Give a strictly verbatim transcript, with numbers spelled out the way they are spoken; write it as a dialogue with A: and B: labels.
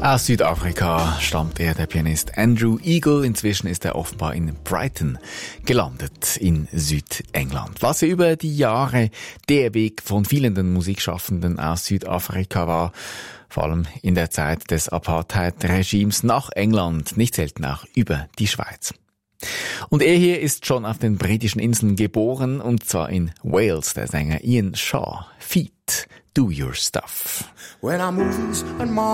A: Aus Südafrika stammt er, der Pianist Andrew Eagle. Inzwischen ist er offenbar in Brighton gelandet, in Südengland. Was ja über die Jahre der Weg von vielen Musikschaffenden aus Südafrika war, vor allem in der Zeit des Apartheid-Regimes nach England, nicht selten auch über die Schweiz. Und er hier ist schon auf den britischen Inseln geboren, und zwar in Wales, der Sänger Ian Shaw. Feet, do your stuff.
B: When I move and